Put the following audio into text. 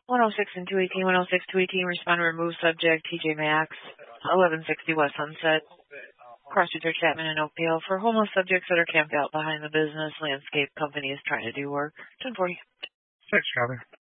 106 and 218, 106, 218, respond to remove subject, TJ Maxx, 1160 West Sunset, Cross Street Chapman and Oakdale. For homeless subjects that are camped out behind the business, landscape company is trying to do work. 1040. Thanks, Robin.